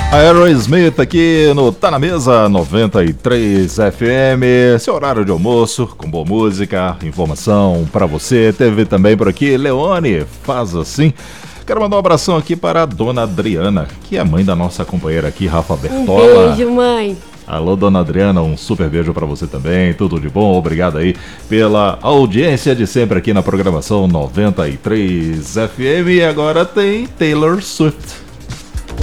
Aerosmith aqui no Tá Na Mesa 93 FM, seu horário de almoço, com boa música, informação pra você. Teve também por aqui Leone, Faz Assim. Quero mandar um abração aqui para a dona Adriana, que é mãe da nossa companheira aqui, Rafa Bertola. Um beijo, mãe. Alô, dona Adriana, um super beijo pra você também, tudo de bom, obrigado aí pela audiência de sempre aqui na programação 93 FM. E agora tem Taylor Swift.